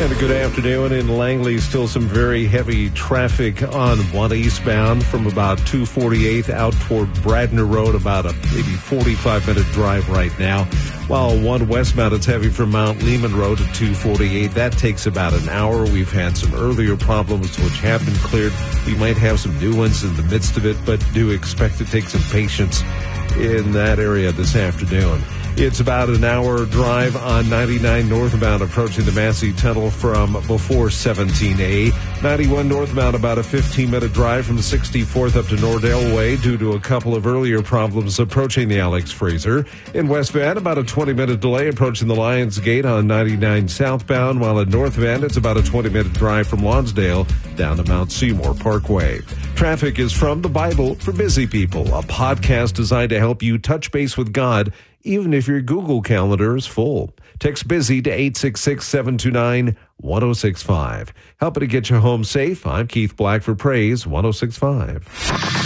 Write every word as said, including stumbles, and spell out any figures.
And a good afternoon. In Langley, still some very heavy traffic on one eastbound from about two forty-eighth out toward Bradner Road, about a maybe forty-five minute drive right now. While one westbound, it's heavy from Mount Lehman Road to two forty-eight. That takes about an hour. We've had some earlier problems which have been cleared. We might have some new ones in the midst of it, but do expect to take some patience in that area this afternoon. It's about an hour drive on ninety-nine northbound approaching the Massey Tunnel from before seventeen A. ninety-one northbound about a fifteen minute drive from sixty-fourth up to Nordell Way due to a couple of earlier problems approaching the Alex Fraser. In West Van, about a twenty minute delay approaching the Lions Gate on ninety-nine southbound, while in North Van, it's about a twenty minute drive from Lonsdale down to Mount Seymour Parkway. Traffic is from the Bible for Busy People, a podcast designed to help you touch base with God even if your Google Calendar is full. Text BUSY to eight six six, seven two nine, one oh six five. Helping to get you home safe, I'm Keith Black for Praise one oh six point five.